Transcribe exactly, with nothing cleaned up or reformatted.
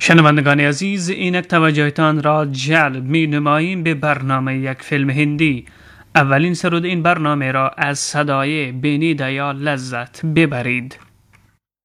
شنوندگان عزیز، اینک توجهتان را جلب می نماییم به برنامه یک فیلم هندی. اولین سرود این برنامه را از صدای بینی دیا لذت ببرید.